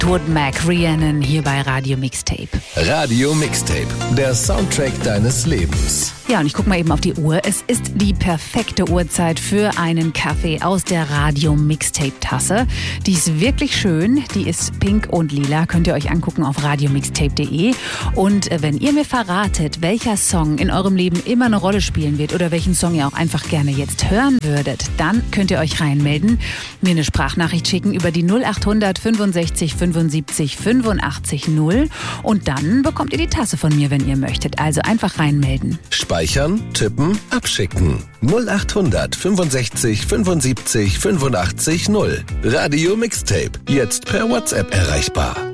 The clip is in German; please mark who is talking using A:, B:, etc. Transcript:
A: Fleetwood Mac, Rhiannon hier bei Radio Mixtape.
B: Radio Mixtape, der Soundtrack deines Lebens.
A: Ja, und ich gucke mal eben auf die Uhr. Es ist die perfekte Uhrzeit für einen Kaffee aus der Radio Mixtape Tasse. Die ist wirklich schön. Die ist pink und lila. Könnt ihr euch angucken auf radiomixtape.de. Und wenn ihr mir verratet, welcher Song in eurem Leben immer eine Rolle spielen wird oder welchen Song ihr auch einfach gerne jetzt hören würdet, dann könnt ihr euch reinmelden, mir eine Sprachnachricht schicken über die 0800 65 75 85 0 und dann bekommt ihr die Tasse von mir, wenn ihr möchtet. Also einfach reinmelden.
B: Speichern, tippen, abschicken. 0800 65 75 85 0. Radio Mixtape. Jetzt per WhatsApp erreichbar.